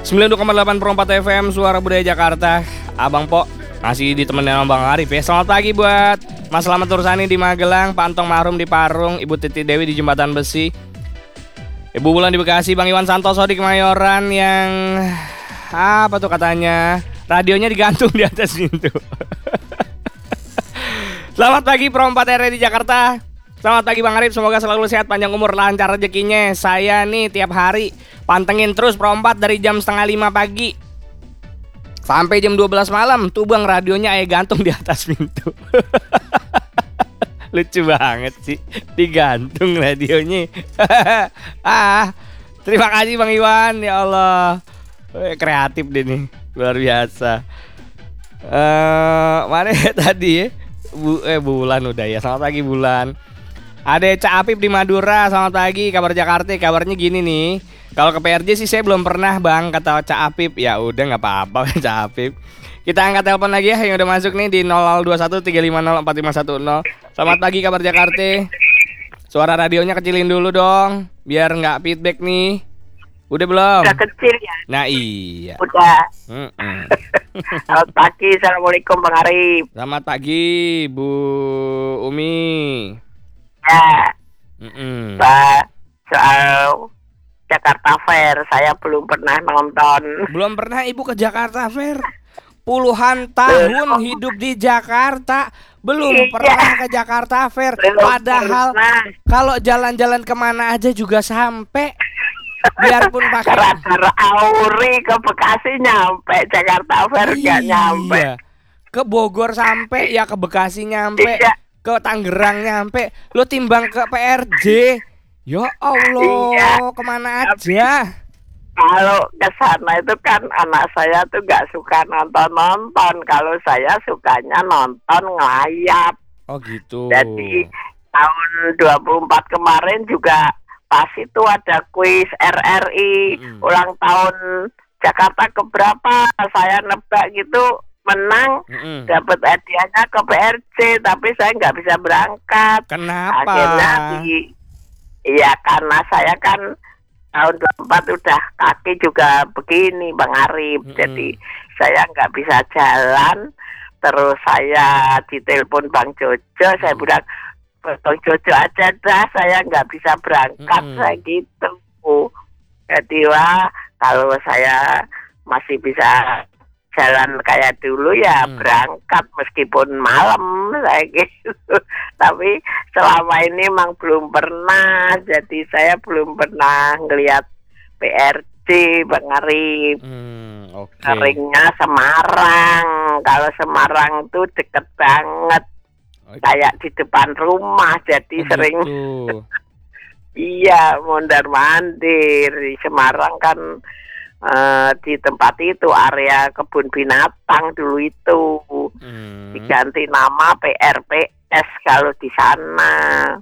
92,8 Perompat FM, Suara Budaya Jakarta. Abang Po masih ditemenin sama Bang Arif ya. Selamat pagi buat Mas Slamet Tursani di Magelang, Pak Antong Mahrum di Parung, Ibu Titi Dewi di Jembatan Besi, Ibu Bulan di Bekasi, Bang Iwan Santoso di Kemayoran yang apa tuh katanya radionya digantung di atas pintu. Selamat pagi Perompat RI di Jakarta. Selamat pagi Bang Arif, semoga selalu sehat, panjang umur, lancar rezekinya. Saya nih tiap hari pantengin terus Perompat dari jam 4:30 pagi sampai jam 12 malam. Tuh Bang, radionya gantung di atas pintu. Lucu banget sih, digantung radionya. Terima kasih Bang Iwan, ya Allah. Kreatif deh nih, luar biasa. Mana tadi ya? Bulan udah ya. Selamat pagi Bulan. Ada Cak Apip di Madura, selamat pagi. Kabar Jakarta, kabarnya gini nih. Kalau ke PRJ sih saya belum pernah Bang, kata Cak Apip. Ya udah nggak apa-apa Cak Apip. Kita angkat telepon lagi ya yang udah masuk nih di 02135045110. Selamat pagi kabar Jakarta. Suara radionya kecilin dulu dong, biar nggak feedback nih. Udah belum? Udah kecil ya? Nah iya. Udah. Selamat pagi, assalamualaikum Bang Arif. Selamat pagi Bu Umi. Ya. Pak, soal Jakarta Fair saya belum pernah nonton. Belum pernah Ibu ke Jakarta Fair? Puluhan tahun hidup di Jakarta belum pernah ke Jakarta Fair. Padahal kalau jalan-jalan kemana aja juga sampai. Biarpun pakai Radar Auri ke Bekasi nyampe, Jakarta Fair nggak nyampe. Ke Bogor sampai, ya ke Bekasi nyampe. Iya. Ke Tangerang nyampe. Lo timbang ke PRJ, ya Allah, iya. Kemana aja? Kalau ke sana itu kan anak saya tuh nggak suka nonton. Kalau saya sukanya nonton ngelayap. Oh gitu. Jadi tahun 24 kemarin juga pas itu ada kuis RRI ulang tahun Jakarta keberapa, saya nebak gitu menang, dapat hadiahnya ke PRJ, tapi saya nggak bisa berangkat. Kenapa? Akhirnya iya karena saya kan tahun 24 udah kaki juga begini Bang Arif, jadi saya nggak bisa jalan. Terus saya ditelepon Bang Jojo, saya bilang Bang Jojo aja dah, saya nggak bisa berangkat, saya gitu. Jadi wah, kalau saya masih bisa jalan kayak dulu ya berangkat meskipun malam saya gitu. Tapi selama ini emang belum pernah, jadi saya belum pernah ngelihat PRJ Bang Arif. Okay. Seringnya Semarang. Kalau Semarang tuh deket banget, kayak di depan rumah, jadi sering iya mondar mandir. Di Semarang kan di tempat itu area kebun binatang dulu itu diganti nama PRPS kalau di sana.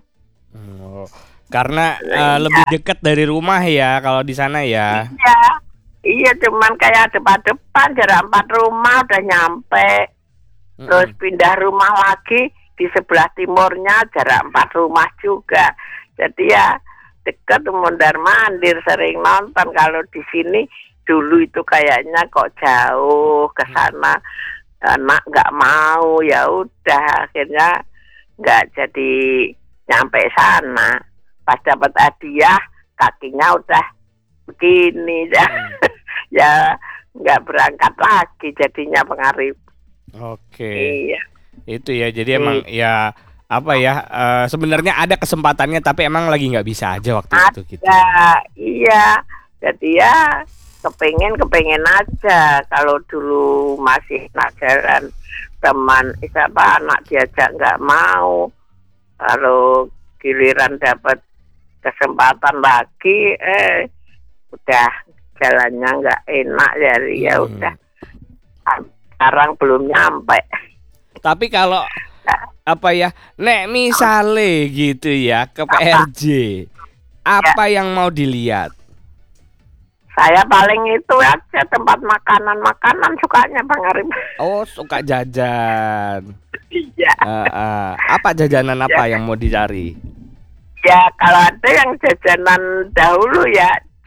Karena lebih dekat dari rumah ya kalau di sana ya. Iya cuman kayak depan-depan, jarak 4 rumah udah nyampe. Terus pindah rumah lagi di sebelah timurnya, jarak 4 rumah juga. Jadi ya dekat, mondar mandir, sering nonton. Kalau di sini dulu itu kayaknya kok jauh ke sana, anak nggak mau, ya udah akhirnya nggak jadi nyampe sana. Pas dapat hadiah kakinya udah begini ya nggak berangkat lagi jadinya pengaruh. Oke. Iya. Itu ya, jadi emang ya apa ya, sebenarnya ada kesempatannya tapi emang lagi nggak bisa aja waktu itu gitu. Iya. Jadi ya kepengen aja. Kalau dulu masih jalan teman siapa anak diajak nggak mau. Kalau giliran dapat kesempatan lagi udah jalannya nggak enak, jadi ya udah sekarang belum nyampe. Tapi kalau apa ya, nek misale gitu ya ke PRJ, apa yang mau dilihat? Saya paling itu aja tempat makanan sukanya Bang Arif. Oh, suka jajan. Iya. Apa jajanan apa yang mau dicari? Ya kalau ada yang jajanan dahulu ya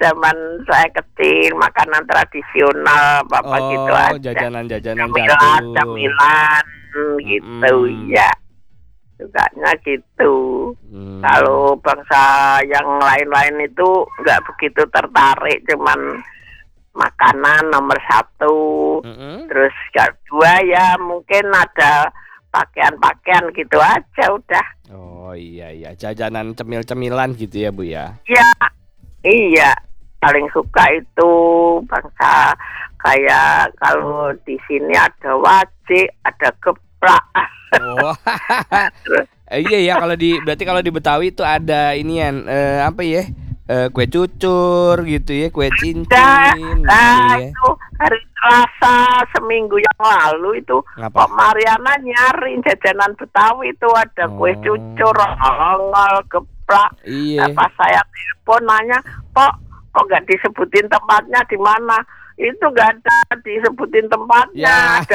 zaman saya kecil, makanan tradisional, Bapak gitu Oh, aja. jajanan-jajanan Camilan, jadul. camilan gitu ya. Sukanya gitu. Kalau bangsa yang lain-lain itu nggak begitu tertarik, cuman makanan nomor satu. Terus kedua ya mungkin ada pakaian-pakaian gitu aja udah. Oh iya, jajanan cemil-cemilan gitu ya Bu ya. Iya, iya. Paling suka itu bangsa kayak kalau di sini ada wajik, ada geplak. Oh, iya ya, berarti kalau di Betawi itu ada inian apa ya? Kue cucur gitu ya, kue cincin gitu ya. Itu hari Selasa seminggu yang lalu itu Ngapa? Pak Mariana nyari jajanan Betawi itu ada kue cucur, ongol, geplak. Iya. Pas saya telepon nanya, kok nggak disebutin tempatnya di mana? Itu nggak ada disebutin tempatnya, Ya. ada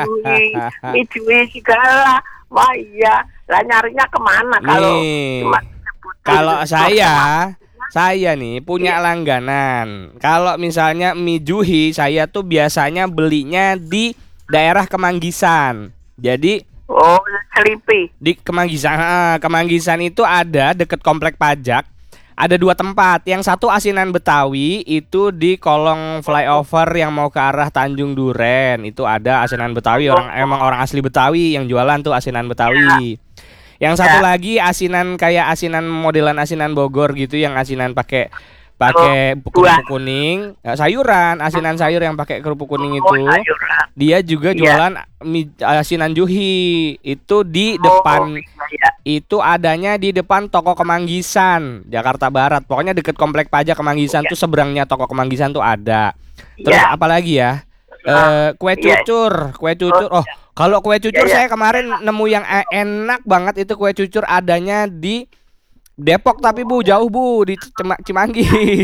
midui segala. Wah iya, lah nyarinya kemana kalau Nih, cuma disebutin kalau tempat? saya nih punya langganan. Kalau misalnya mie juhi, saya tuh biasanya belinya di daerah Kemanggisan. Jadi Oh, Selipi. di Kemanggisan itu ada deket komplek pajak. Ada 2 tempat. Yang satu asinan Betawi itu di kolong flyover yang mau ke arah Tanjung Duren. Itu ada asinan Betawi, emang orang asli Betawi yang jualan tuh asinan Betawi. Yang satu lagi asinan kayak asinan modelan asinan Bogor gitu, yang asinan pakai kerupuk kuning, sayuran, asinan sayur yang pakai kerupuk kuning itu. Sayuran. Dia juga jualan asinan juhi itu di depan. Iya. Itu adanya di depan toko Kemanggisan, Jakarta Barat. Pokoknya deket komplek pajak Kemanggisan tuh, seberangnya toko Kemanggisan tuh ada. Terus apalagi ya? Kue cucur. Oh, kalau kue cucur saya kemarin nemu yang enak banget itu kue cucur adanya di Depok, tapi Bu jauh Bu, di Cimanggi.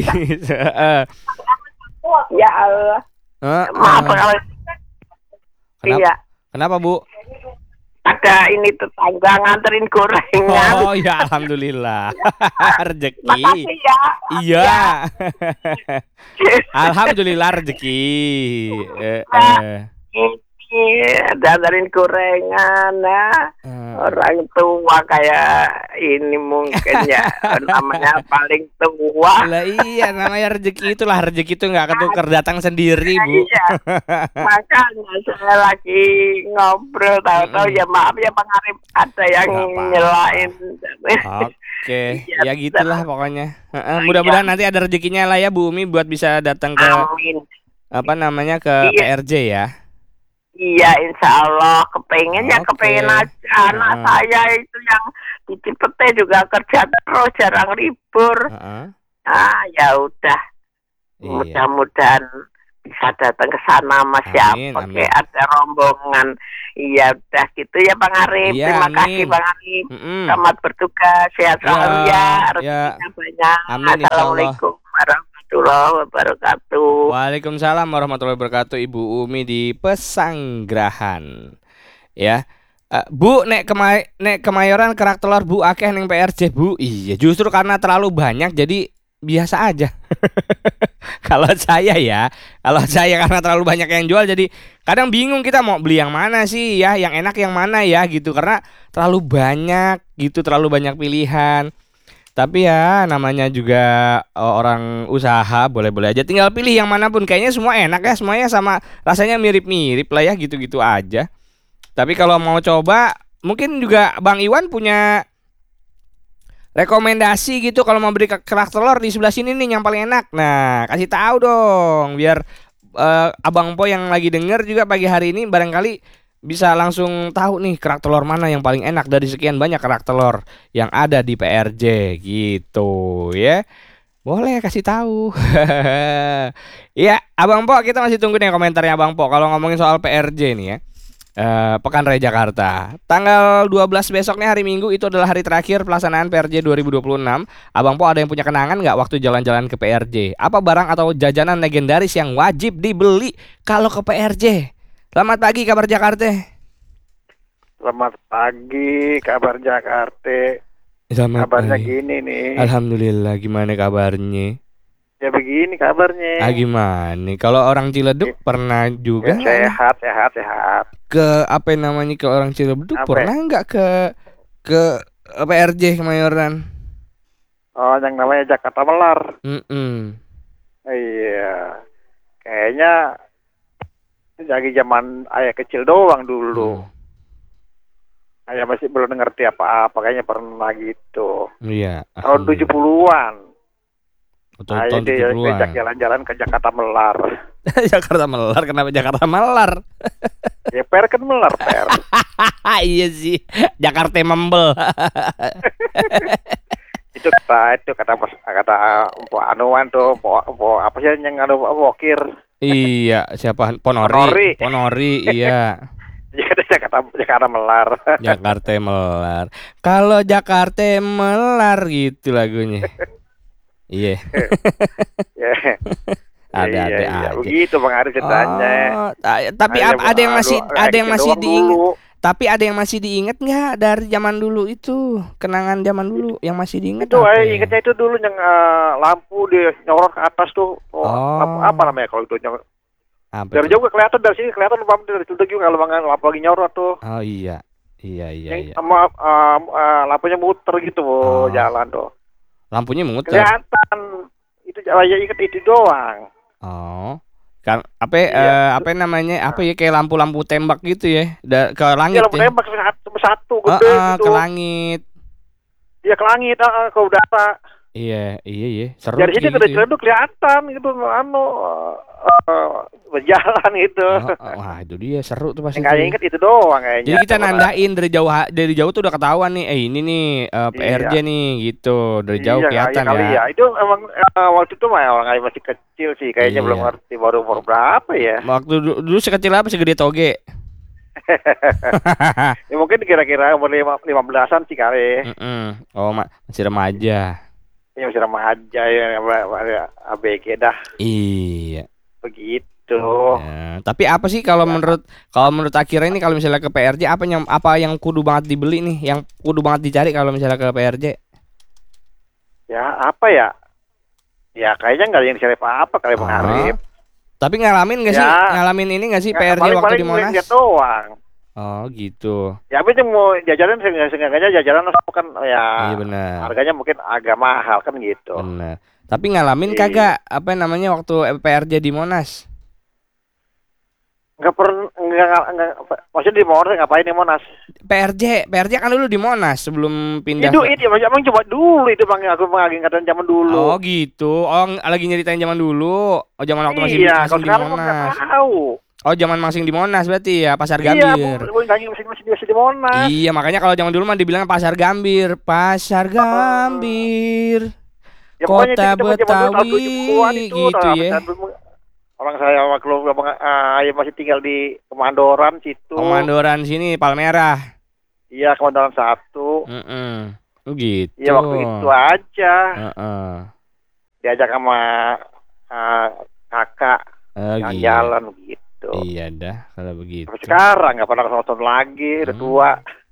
Ya Allah. Maaf kalau iya. Kenapa Bu? Ada ini tetangga nganterin gorengan. Oh ya, alhamdulillah. Rezeki. Makasih ya. Iya. Alhamdulillah rezeki. Nganterin gorengan ya. Orang tua kayak ini mungkin ya namanya paling tua. Lah iya, namanya rezeki, itulah rezeki itu nggak ketukar, datang sendiri Bu. Iya. Makanya saya lagi ngobrol, tahu-tahu ya maaf ya Bang Arif, ada yang nyelain. Oke, ya gitulah pokoknya. Mudah-mudahan nanti ada rezekinya lah ya Bu Umi buat bisa datang ke apa namanya ke PRJ ya. Iya, insya Allah kepengen aja. Anak saya itu yang di Cipete juga kerja terus, jarang libur. Ya udah, mudah-mudahan bisa datang ke sana Mas ya. Oke, ada rombongan. Iya udah gitu ya Bang Arif. Terima kasih Bang Arif. Selamat bertugas, sehat selalu ya. Rezekinya banyak. Assalamualaikum warahmatullahi wabarakatuh. Waalaikumsalam warahmatullahi wabarakatuh. Ibu Umi di Pesanggrahan. Ya. Bu, nek Kemayoran kerak telur Bu akeh ning PRJ Bu. Iya, justru karena terlalu banyak jadi biasa aja. Kalau saya karena terlalu banyak yang jual, jadi kadang bingung kita mau beli yang mana sih ya, yang enak yang mana ya gitu, karena terlalu banyak gitu, terlalu banyak pilihan. Tapi ya namanya juga orang usaha, boleh-boleh aja tinggal pilih yang manapun. Kayaknya semua enak ya, semuanya sama, rasanya mirip-mirip lah ya, gitu-gitu aja. Tapi kalau mau coba, mungkin juga Bang Iwan punya rekomendasi gitu kalau mau beli kerak telur di sebelah sini nih yang paling enak. Nah, kasih tahu dong biar Abang Po yang lagi denger juga pagi hari ini barangkali bisa langsung tahu nih kerak telur mana yang paling enak dari sekian banyak kerak telur yang ada di PRJ gitu ya. Boleh kasih tahu. Ya, Abang Po, kita masih tunggu nih komentarnya Abang Po kalau ngomongin soal PRJ nih ya. Pekan Raya Jakarta tanggal 12 besoknya hari Minggu itu adalah hari terakhir pelaksanaan PRJ 2026. Abang Po ada yang punya kenangan nggak waktu jalan-jalan ke PRJ? Apa barang atau jajanan legendaris yang wajib dibeli kalau ke PRJ? Selamat pagi kabar Jakarta. Selamat pagi kabar Jakarta. Kabarnya gini nih. Alhamdulillah, gimana kabarnya? Ya begini kabarnya. Gimana nih? Kalau orang Ciledug pernah juga Ya, nggak nih? sehat. Ke apa namanya, ke orang Ciledug Apa? pernah nggak ke PRJ Kemayoran? Oh, yang namanya Jakarta Melar. Mm-mm. Iya. Kayaknya lagi zaman ayah kecil doang dulu. Ayah masih belum ngerti apa-apa, kayaknya pernah gitu. Iya. Tahun 70-an. Atau Ayah tahun diajak 70-an. jalan-jalan ke Jakarta Melar. Jakarta Melar, kenapa Jakarta Melar? Ya per kan melar per. Iya sih, Jakarta Membel. itu kata Mpok Anuan tuh, Mpok apa sih yang anu wokir. Iya, siapa? Ponori, iya. Jakarta Melar. Jakarta Melar. Kalau Jakarta Melar gitu lagunya. Iya. Ya. Ada Iya. aja. Begitu Bang Arif ceritanya. Oh, tapi ada yang masih diingat. Tapi ada yang masih diingat nggak dari zaman dulu itu, kenangan zaman dulu yang masih diingat? Itu apa ya? ingatnya itu dulu yang lampu dia nyorot ke atas tuh. Lampu apa namanya kalau itu Apa dari tuh? jauh kelihatan, dari sini kelihatan lampu dari situ juga kalau lampu lagi nyorot tuh. Oh iya. Yang Sama lampunya muter gitu jalan tuh. Lampunya muter. Kelihatan. Itu ya ingat itu doang. Oh. Kan apa Iya. apa namanya? Apa ya, kayak lampu-lampu tembak gitu ya. Ke langit Iya, lampu ya. tembak satu gede gitu. Ke langit. Iya, ke langit, ke udara. Iya. Seru Dari sini gitu ke ya. Ciledug kelihatan gitu berjalan gitu. Wah, itu dia seru tuh pasti. Yang kayaknya inget itu doang kayaknya. Jadi kita nandain dari jauh tuh udah ketahuan nih, ini nih PRJ nih gitu. Dari jauh kelihatan kali ya. Itu emang waktu itu mah orang masih kecil sih, kayaknya Iya. belum ngerti baru berapa ya. Waktu dulu sekecil apa, segede toge? Ya mungkin kira-kira umur 15-an sih kali. Oh, masih remaja. Ya masih remaja ya, ABG dah. Iya. Begitu. Ya, tapi apa sih kalau menurut Akira ini, kalau misalnya ke PRJ apa yang kudu banget dibeli nih, yang kudu banget dicari kalau misalnya ke PRJ? Ya apa ya? Ya kayaknya nggak ada yang dicari apa-apa kali Bang Arif. Tapi ngalamin nggak sih? Ya. Ngalamin ini nggak sih PRJ waktu paling di Monas? lihat doang. Oh gitu. Ya tapi itu mau jajanan seenggaknya jajanan kan ya. Iya benar. Harganya mungkin agak mahal kan gitu. Benar. Tapi ngalamin Iya. kagak apa namanya waktu PRJ di Monas? Nggak, maksudnya di Monas ngapain di Monas? PRJ kan dulu di Monas sebelum pindah. Itu emang coba dulu itu Bang, aku mengingatkan zaman dulu. Oh gitu. Oh, lagi nyeritain zaman dulu. Oh, zaman waktu masih Iya, kalau di sekarang Monas. nggak tahu. Oh, zaman masing di Monas berarti ya, Pasar Iya, Gambir. masih di Monas. Iya, makanya kalau zaman dulu mah dibilang Pasar Gambir, Pasar Gambir. Ya, pokoknya Kota itu kita zaman dulu, tahun Betawi 70-an itu, gitu ya. Orang saya waktu ayah masih tinggal di Kemandoran situ. Kemandoran sini Palmerah. Iya, Kemandoran 1. Gitu. Iya, waktu itu aja. Diajak sama kakak jalan gitu. Iya dah kalau begitu. Tapi sekarang nggak pernah nonton lagi, udah tua.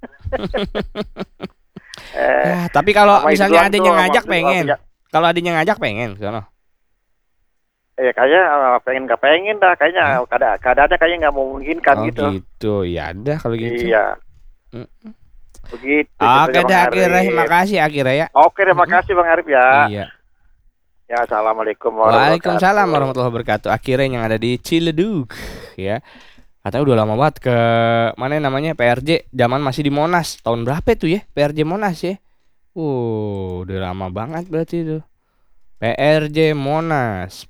Tapi kalau sama itu misalnya doang adanya tuh, ngajak waktu pengen. itu Kalau adanya ngajak pengen sono. kayaknya pengen nggak pengen dah, kayaknya keadaannya kayaknya nggak memungkinkan gitu. Gitu, ya dah kalau gitu. Iya. Begitu. Oke ceritanya, dah Bang Akira, Arif. makasih Akira ya. Oke, terima kasih Bang Arif ya. Iya. Ya, assalamualaikum warahmatullahi Waalaikumsalam warahmatullahi wabarakatuh. Akira yang ada di Ciledug ya. Katanya udah lama banget ke mana namanya PRJ, zaman masih di Monas. Tahun berapa itu ya PRJ Monas ya? Udah lama banget berarti itu. PRJ Monas.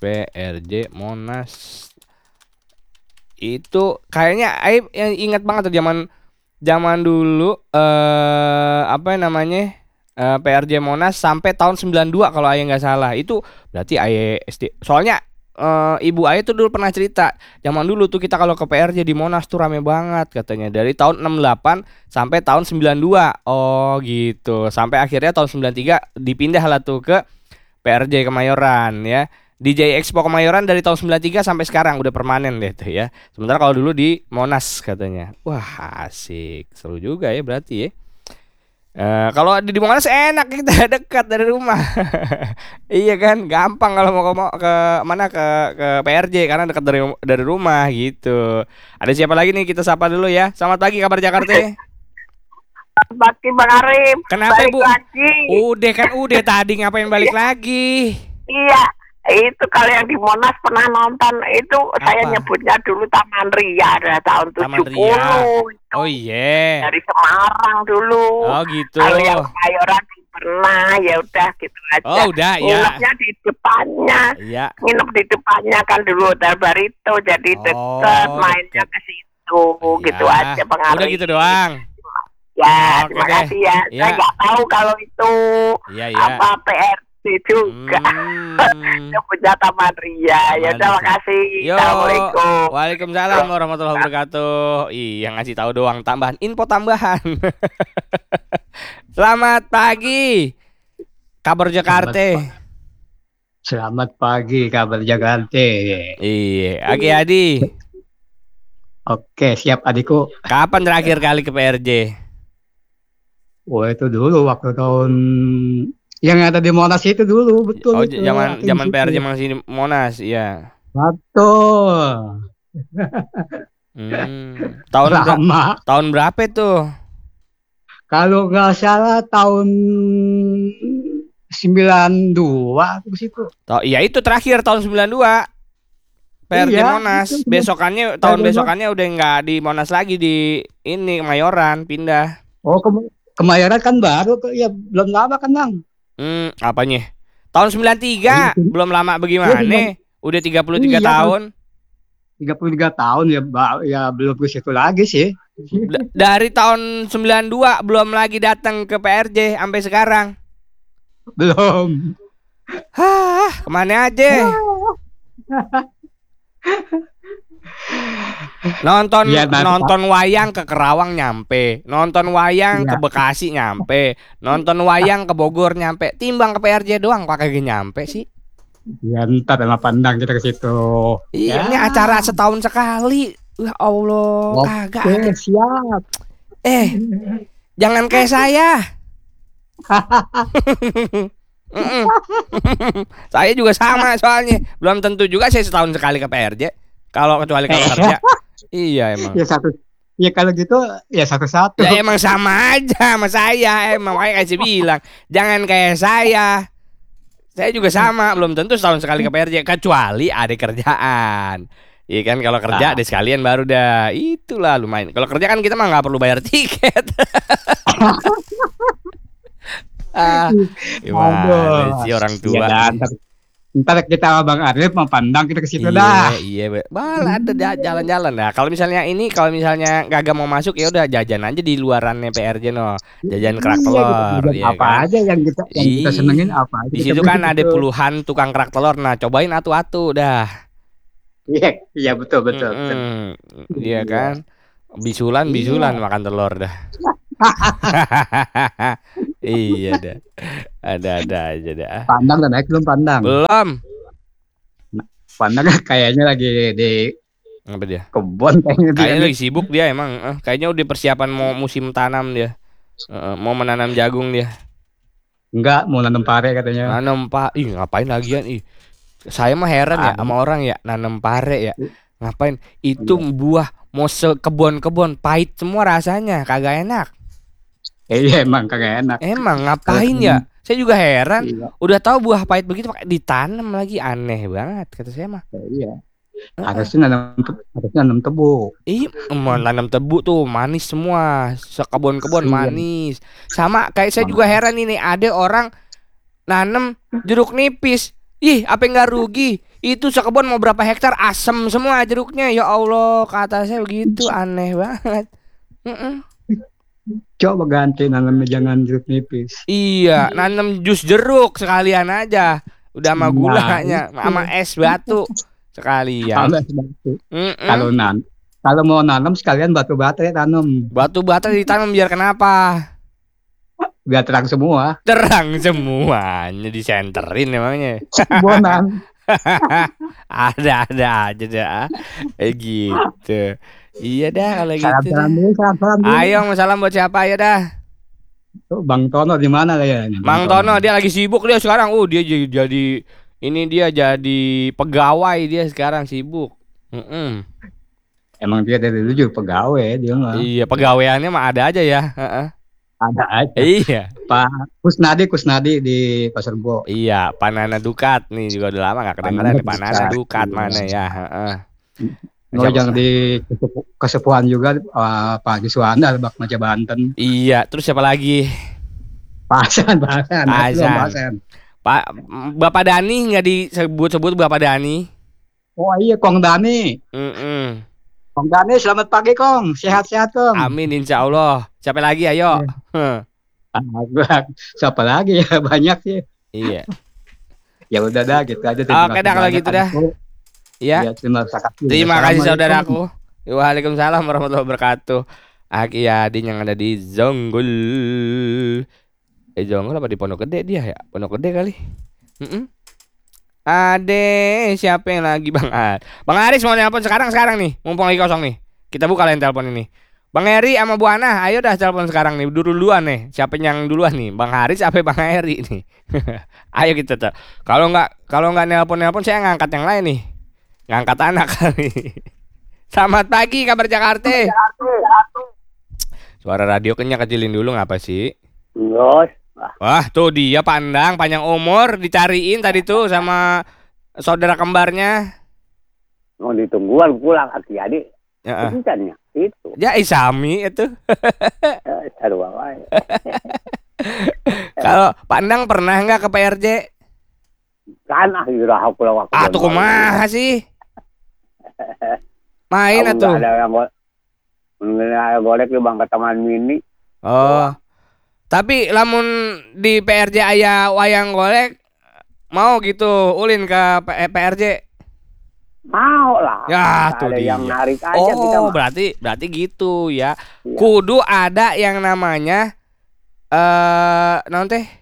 Itu kayaknya Aib yang ingat banget tuh zaman dulu apa namanya? PRJ Monas sampai tahun 92 kalau Ayah nggak salah. Itu berarti Ayah SD. Soalnya ibu Ayah tuh dulu pernah cerita, zaman dulu tuh kita kalau ke PRJ di Monas tuh rame banget katanya, dari tahun 68 sampai tahun 92. Oh gitu. Sampai akhirnya tahun 93 dipindah lah tuh ke PRJ Kemayoran ya. DJ Expo Kemayoran dari tahun 93 sampai sekarang udah permanen deh tuh ya. Sementara kalau dulu di Monas katanya. Wah, asik. Seru juga ya berarti ya. Kalau di Monas enak, kita dekat dari rumah. Iya kan, gampang kalau mau ke mana, ke PRJ karena dekat dari rumah gitu. Ada siapa lagi nih, kita sapa dulu ya. Selamat pagi kabar Jakarta. Pagi Bang Arif. Kenapa Balik Bu? lagi. Udah tadi ngapain balik lagi? Iya, itu kalau yang di Monas pernah nonton itu saya Apa? nyebutnya dulu Taman Ria ada tahun Taman 70. Ria. Itu Oh iya. dari Semarang dulu. Oh gitu. Kalau yang Kemayoran pernah, ya udah gitu aja. Oh udah ya. Nginepnya di depannya. Iya. Nginep di depannya kan dulu Hotel Barito, jadi Oh, deket mainnya deket. ke situ, gitu Ya. aja Bang Arif. Udah gitu doang. Ya, Oke terima deh. kasih ya. Ya. Saya nggak tahu kalau itu Iya ya. apa PRT juga. Nyebutnya Taman Ria. Ya, Taman terima Ria. kasih. Yo. Assalamualaikum. Waalaikumsalam warahmatullahi wabarakatuh. Iya, ngasih tahu doang, tambahan info tambahan. Selamat pagi. Kabar Jakarta. Selamat pagi kabar Jakarta. Iya, Aki Adi. Oke, siap adikku. Kapan terakhir kali ke PRJ? Oh, itu dulu waktu tahun yang ada di Monas itu dulu, betul Oh, itu. zaman Aku di situ. PRJ masih di Monas, iya. Betul. Tahun berapa tuh? Kalau nggak salah tahun 92 aku ke situ. Iya itu terakhir tahun 92. PRJ Iya, Monas. itu. Tahun PRJ besokannya udah nggak di Monas lagi, di ini Kemayoran pindah. Oh, Kemayoran kan baru, ya belum lama kan, Bang. Apanya? Tahun 93, belum lama bagaimana? Udah 33 Iya, tahun. 33 tahun ya belum ke situ lagi sih. Dari tahun 92 belum lagi datang ke PRJ sampai sekarang. Belum. Kemana aja? Nonton wayang ke Kerawang nyampe, nonton wayang ke Bekasi nyampe, nonton wayang ke Bogor nyampe, timbang ke PRJ doang kok kagak nyampe sih. Ya ntar sama pandang kita ke situ. Iya, ini acara setahun sekali. Ya Allah, kagak ada. Oke, siap. Jangan kayak saya. Saya juga sama soalnya. Belum tentu juga saya setahun sekali ke PRJ. Kecuali kalau kerja. Iya emang. Ya kalau gitu ya satu-satu. Ya emang sama aja sama saya. Emang kayak saya bilang, jangan kayak saya. Saya juga sama, belum tentu setahun sekali ke PRJ kecuali ada kerjaan. Iya kan, kalau kerja ada sekalian baru dah. Itulah lumayan. Kalau kerja kan kita mah nggak perlu bayar tiket. Gimana sih orang tua? Ya, ntar kita sama Bang Arif memandang kita ke situ dah. Iya, malah ada jalan-jalan. Nah, kalau misalnya kagak mau masuk ya udah jajan aja di luarannya PRJ no. Jajan kerak telur, ya apa kan? Aja yang kita senengin apa aja. Di situ kan ada puluhan tukang kerak telur. Nah, cobain atu-atu dah. Iya betul. Iya kan? Bisulan makan telur dah. Iya dah. Ada aja dah. Pandang dan naik belum pandang? Belum. Pandang kayaknya lagi di apa dia? Kebun kayaknya lagi sibuk dia emang. Kayaknya udah persiapan mau musim tanam dia. Mau menanam jagung dia. Enggak, mau nanam pare katanya. Nanam ngapain lagian? Saya mah heran ya sama orang ya, nanam pare ya. Ngapain? Itu buah mau sekebon-kebon pahit semua rasanya, kagak enak. Iya emang kagak enak. Emang ngapain ya? Saya juga heran. Iya. Udah tahu buah pahit begitu pakai ditanam lagi, aneh banget kata saya mah. Iya. Harusnya nanam tebu. Mau nanam tebu tuh manis semua, sekebon-kebon manis. Sama kayak saya juga heran ini, ada orang nanam jeruk nipis. Apa nggak rugi? Itu sekebon mau berapa hektar asem semua jeruknya. Ya Allah, kata saya begitu, aneh banget. Coba ganti nanamnya jangan jeruk nipis. Iya, nanam jus jeruk sekalian aja. Udah sama gulanya, sama es batu sekalian. Kalau mau nanam sekalian batu bata ya tanam. Batu bata ditanam biar kenapa? Biar terang semua. Terang semuanya disenterin emangnya. Bonan. ada aja dah. Gitu. Iya dah kalau gitu. Salam dulu. Ayo salam buat siapa ya dah. Tuh, Bang Tono di mana kayaknya? Mang Tono dia lagi sibuk dia sekarang. Dia jadi ini dia jadi pegawai dia sekarang sibuk. Mm-mm. Emang dia dari dulu juga pegawai dia mah. Iya, pegawaiannya mah ada aja ya. Heeh. Ada aja. Iya. Pak Kusnadi di Pasar Bo. Iya, Panana Dukat nih juga udah lama gak kedengeran nih Panana Dukat mana ya. Heeh. Yang di kesepuhan juga Pak Giswanda Bak Maca Banten. Iya, terus siapa lagi? Pasan. Pak Bapak Dani nggak disebut-sebut Bapak Dani? Oh iya Kong Dani. Kong Dani selamat pagi Kong. Sehat-sehat Kong. Amin insya Allah. Siapa lagi ayo? Siapa lagi ya banyak sih. Iya. Ya udah dah gitu aja. Oke dah kalau gitu dah. Iya. Terima kasih saudaraku. Waalaikumsalam warahmatullahi wabarakatuh. Aki Yadin yang ada di Zonggul. Zonggul apa di Pondok Gede dia ya? Pondok Gede kali. Ade, siapa yang lagi Bang Aris? Bang Aris mau nelpon sekarang nih. Mumpung lagi kosong nih. Kita buka lain telepon ini. Bang Heri sama Bu Ana, ayo dah telepon sekarang nih. Duluan nih. Siapa yang duluan nih? Bang Haris apa Bang Heri nih? Ayo kita tuh. Kalau nggak nelpon saya ngangkat yang lain nih. Ngangkat anak kali. Selamat pagi kabar Jakarta. Suara radio kecilin dulu ngapa sih? Terus, Wah tuh dia Pandang panjang umur dicariin tadi tuh sama saudara kembarnya. mau ditungguan pulang Aki Adik. Ya, Kencannya itu. ya Isami itu. Aduh wae. Kalau Pandang pernah nggak ke PRJ? Kan akhirnya aku waktu. Ah tuh kumaha sih? Main atuh. Ada yang golek di Bangka Taman Mini. Oh. Tapi lamun di PRJ aya wayang golek mau gitu ulin ke PRJ? Mau lah. Ya Ada tuh dia. yang narik aja kita Oh, mah. berarti gitu ya. Iya. Kudu ada yang namanya nanti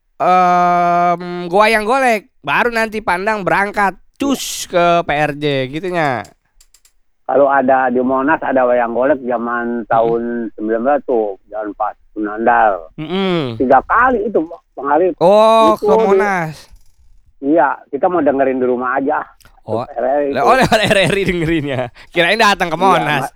wayang golek baru nanti Pandang berangkat cus ke PRJ gitunya. Kalau ada di Monas ada wayang golek zaman tahun 19 tuh, jalan Pak Sunandar. 3 kali itu Bang Arif. Oh, Itu ke Monas. Iya, kita mau dengerin di rumah aja. Oh, RRI itu. lewat RRI dengerinnya. Kirain datang ke Monas.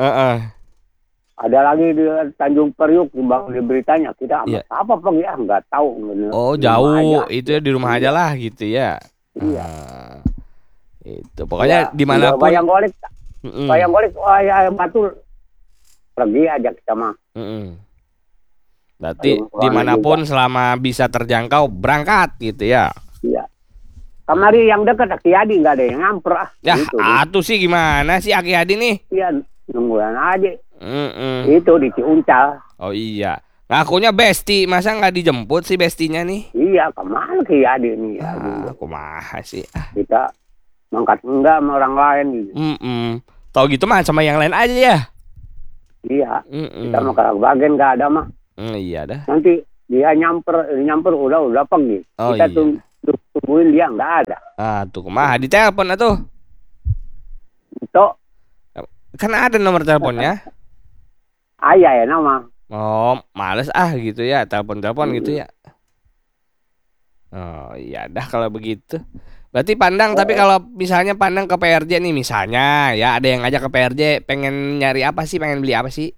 Ada lagi di Tanjung Priuk di beritanya kita Iya. apa pergi nggak tahu. Oh, Di rumah jauh. aja. Itu ya di rumah aja lah gitu ya. Iya. Itu pokoknya Iya, dimanapun. wayang golek, wayang Batul pergi aja kita mah. Berarti Aduh, dimanapun selama bisa terjangkau berangkat gitu ya. Iya. Kamari yang dekat Aki Adi nggak ada yang ngamper Ya, gitu. atuh sih gimana sih Aki Hadi nih? Iya, nungguan aja. Mm-mm. Itu di Ciuncal. Oh iya. Ngakunya Besti, masa nggak dijemput sih Bestinya nih? Iya, kemana Aki Adi nih? Aku mah sih. Kita mangkat enggak sama orang lain gitu. Tahu gitu mah sama yang lain aja ya. Iya. Kita mau ke bagian nggak ada mah. Iya dah. Nanti dia nyamper udah pergi. Oh, Kita iya. tungguin dia nggak ada. Ah tuh kumaha ditelepon atuh. Itu Kan ada nomor teleponnya. ayah ya nama. Oh, males gitu ya, telepon-telepon gitu ya. Oh, iya dah kalau begitu. Berarti Pandang, tapi kalau misalnya Pandang ke PRJ nih misalnya ya ada yang ngajak ke PRJ, pengen nyari apa sih, pengen beli apa sih?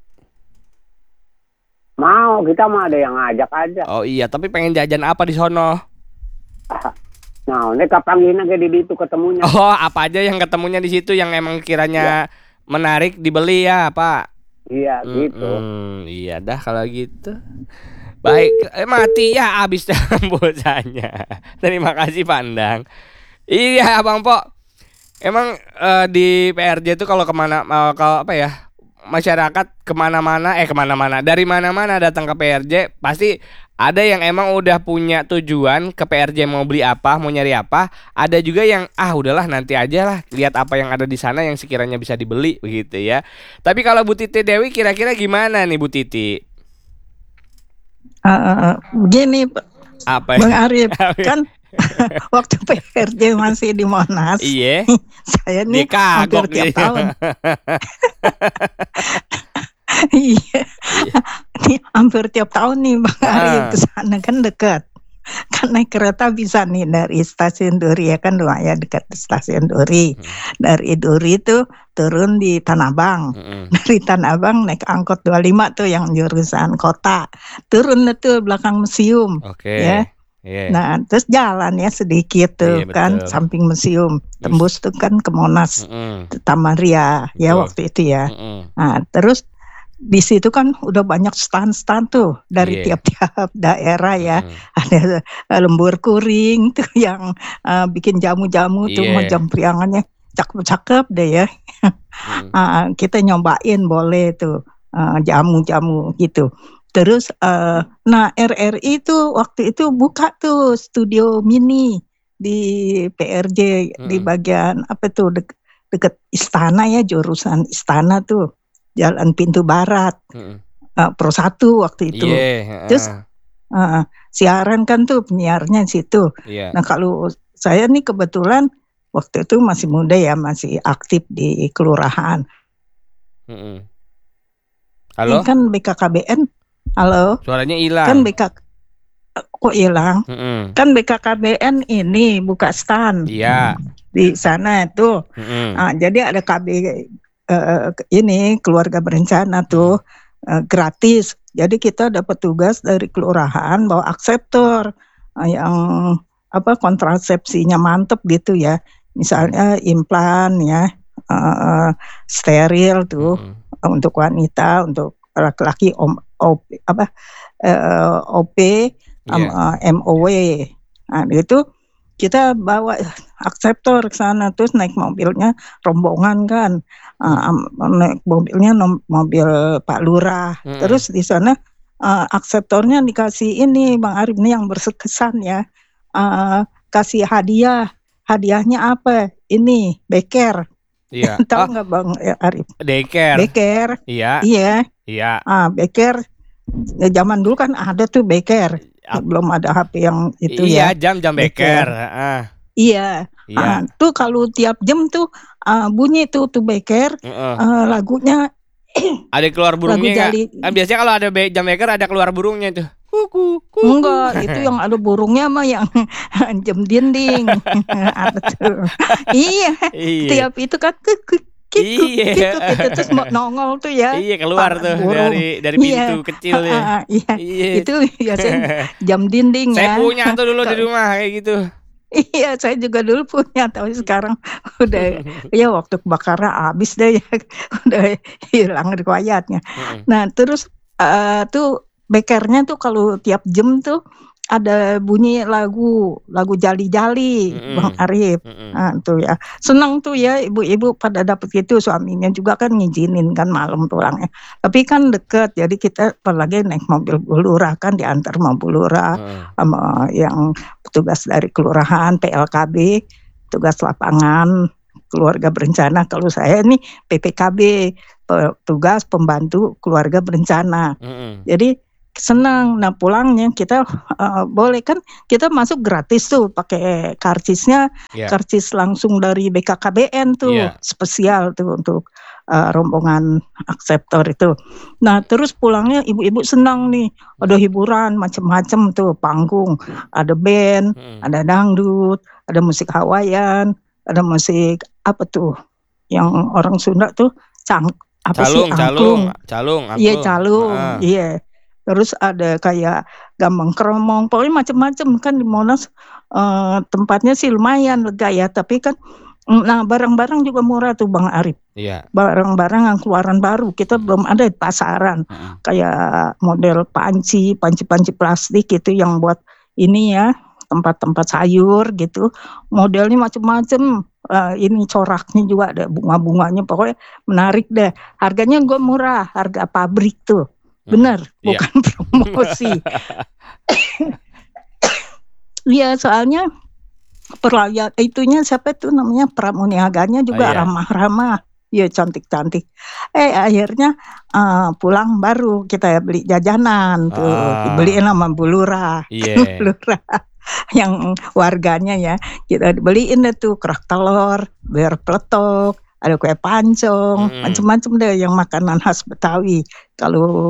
Mau kita mah ada yang ngajak aja. Oh iya, tapi pengen jajan apa di sono? Nah, ini kapanggina ke di itu ketemunya. Oh, apa aja yang ketemunya di situ yang emang kiranya menarik dibeli ya, Pak? Iya, gitu. Iya dah kalau gitu. Baik, mati ya abis pulsanya. Terima kasih Pandang. Iya Bang Po. Emang di PRJ itu kalau kalau apa ya, masyarakat kemana-mana dari mana-mana datang ke PRJ pasti ada yang emang udah punya tujuan ke PRJ mau beli apa, mau nyari apa. Ada juga yang udahlah nanti aja lah lihat apa yang ada di sana yang sekiranya bisa dibeli begitu ya. Tapi kalau Bu Titi Dewi kira-kira gimana nih Bu Titi? Begini Apa Bang Arif, kan waktu PRJ masih di Monas, Iya. saya nih Dikagok hampir tiap nih. tahun. Iya. Ini hampir tiap tahun nih Bang Arif ke sana, kan dekat. Kan naik kereta bisa nih dari stasiun Duri, ya kan lumayan dekat stasiun Duri. Dari Duri tuh turun di Tanah Abang. Dari Tanah Abang naik angkot 25 tuh yang jurusan kota. Turun tuh belakang museum. Ya. Nah, terus jalan ya sedikit tuh kan samping museum. Tembus tuh kan ke Monas. Taman Ria ya waktu itu ya. Nah, terus di situ kan udah banyak stand-stand tuh dari tiap-tiap daerah ya. Ada lembur kuring tuh yang bikin jamu-jamu tuh macam priangannya cakep-cakep deh ya. Kita nyobain boleh tuh jamu-jamu gitu. Terus nah RRI tuh waktu itu buka tuh studio mini di PRJ di bagian apa tuh deket istana ya, jurusan istana tuh. Jalan Pintu Barat, Pro 1 waktu itu. Terus siaran kan tuh penyiarnya di situ. Nah kalau saya nih kebetulan waktu itu masih muda ya, masih aktif di kelurahan. Halo? Ini kan BKKBN. Halo? Suaranya hilang. Kan kok hilang? Kan BKKBN ini buka stand. Iya. Di sana itu. Jadi ada KB ini keluarga berencana tuh gratis. Jadi kita dapat tugas dari kelurahan bawa akseptor yang kontrasepsinya mantep gitu ya. Misalnya implan ya, steril tuh untuk wanita, untuk laki-laki OP MOW. Nah, itu kita bawa akseptor ke sana, terus naik mobilnya rombongan kan. Naik mobilnya mobil Pak Lurah. Terus di sana akseptornya dikasih ini Bang Arif nih yang berkesan ya. Kasih hadiah. Hadiahnya apa? Ini beker. Iya. Tahu nggak Bang Arif? Beker. Iya. Iya. Beker. Zaman dulu kan ada tuh beker. Belum ada HP yang itu ya. Iya, jam beker. Iya. Tuh kalau tiap jam tuh bunyi tuh beker. Lagunya ada keluar burungnya nggak? Biasanya kalau ada jam beker ada keluar burungnya tuh. Kuku. Enggak, itu yang ada burungnya mah yang jam dinding. Ada tuh. Iya. Tiap itu kan gitu, terus nongol tuh ya. Iya, keluar tuh dari pintu kecil ya. Itu biasanya jam dinding ya. Saya punya tuh dulu di rumah kayak gitu. Iya, saya juga dulu punya, tapi sekarang udah ya waktu kebakaran habis deh ya, udah hilang riwayatnya. Nah, terus tuh bekernya tuh kalau tiap jam tuh ada bunyi lagu jali-jali Bang Arif. Nah, tuh ya. Senang tuh ya ibu-ibu pada dapat gitu, suaminya juga kan ngizinin kan malam pulangnya. Tapi kan deket, jadi kita apalagi naik mobil lurah kan, diantar mobil lurah sama yang petugas dari kelurahan, PLKB, tugas lapangan keluarga berencana. Kalau saya nih PPKB, petugas pembantu keluarga berencana. Jadi senang. Nah pulangnya kita boleh kan kita masuk gratis tuh pakai karcisnya, karcis langsung dari BKKBN tuh, spesial tuh untuk rombongan akseptor itu. Nah terus pulangnya ibu-ibu senang nih, ada hiburan macam-macam tuh, panggung, ada band, ada dangdut, ada musik Hawaiian, ada musik apa tuh yang orang Sunda tuh calung. Iya calung, iya. Terus ada kayak gambang kromong, pokoknya macam-macam kan di Monas. Tempatnya sih lumayan lega ya, tapi kan nah barang-barang juga murah tuh Bang Arif. Iya. Barang-barang yang keluaran baru kita belum ada di pasaran. Kayak model panci plastik itu yang buat ini ya, tempat-tempat sayur gitu. Modelnya macam-macam. Ini coraknya juga ada bunga-bunganya, pokoknya menarik deh. Harganya gue murah, harga pabrik tuh. Bener, bukan promosi. Iya, soalnya perlayar itunya siapa tuh namanya, pramuniaganya juga ramah-ramah. Iya, cantik-cantik. Akhirnya pulang baru kita beli jajanan tuh, dibeliin sama Bu Lurah. Lurah yang warganya ya, kita beliin deh tuh kerak telur, biar peletok, ada kue pancong, macam-macam deh yang makanan khas Betawi. Kalau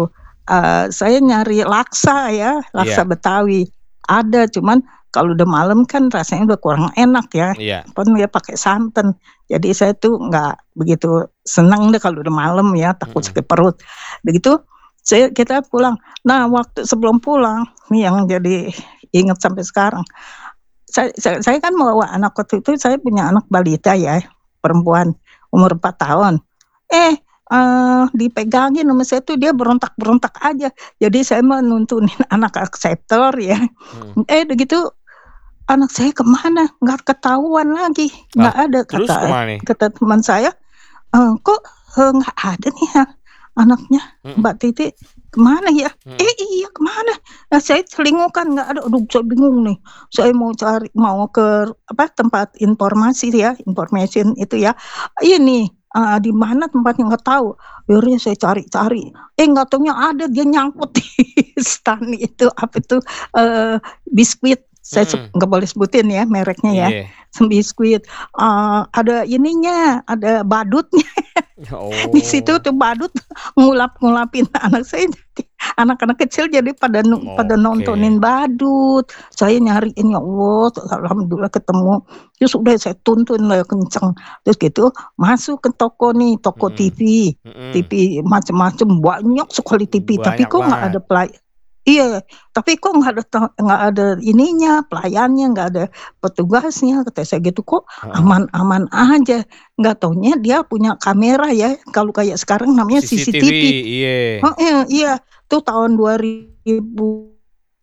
saya nyari laksa ya, laksa Betawi. Ada, cuman kalau udah malam kan rasanya udah kurang enak ya. Pun dia pakai santan. Jadi saya tuh nggak begitu senang deh kalau udah malam ya, takut sakit perut. Begitu kita pulang. Nah, waktu sebelum pulang, nih yang jadi ingat sampai sekarang. Saya kan bawa anak waktu itu, saya punya anak balita ya, perempuan umur 4 tahun. Dipegangin sama saya tuh dia berontak-berontak aja. Jadi saya menuntunin anak akseptor ya. Begitu anak saya kemana? Nggak ketahuan lagi, nggak ada kata teman saya. Kok nggak ada nih ya anaknya Mbak Titi, kemana ya? Iya kemana? Nah, saya selingukan nggak ada. Aduh, saya bingung nih. Saya mau ke tempat informasi ya, information itu ya. Ini di mana tempatnya nggak tahu. Akhirnya saya cari-cari. Nggak taunya ada, dia nyangkut di stan itu biskuit. Saya nggak boleh sebutin ya mereknya ya. Biskuit. Ada ininya, ada badutnya. Di situ tuh badut ngulapin anak saya. Anak-anak kecil jadi pada nontonin badut. Saya nyariin, ya Allah, alhamdulillah ketemu. Terus udah saya tuntun lah kenceng. Terus gitu masuk ke toko TV, TV macam-macam, banyak sekali TV. Tapi kok nggak ada Iya, tapi kok nggak ada ininya, pelayannya, nggak ada petugasnya. Kata saya gitu, kok aman-aman aja. Nggak taunya dia punya kamera ya. Kalau kayak sekarang namanya CCTV. Iya, itu tahun 2000.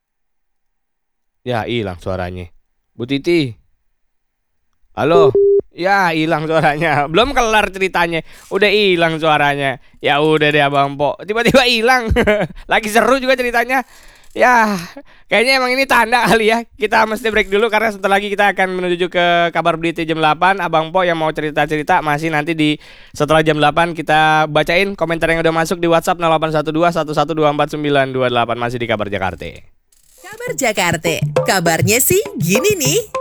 Ya, hilang suaranya. Bu Titi. Halo. Ya, hilang suaranya. Belum kelar ceritanya, udah hilang suaranya. Ya udah deh Abang Po, tiba-tiba hilang. Lagi seru juga ceritanya. Ya, kayaknya emang ini tanda kali ya. Kita mesti break dulu karena sebentar lagi kita akan menuju ke kabar berita jam 8. Abang Po yang mau cerita-cerita masih nanti setelah jam 8 kita bacain komentar yang udah masuk di WhatsApp 0812 1124 928, masih di Kabar Jakarta. Kabar Jakarta, kabarnya sih gini nih.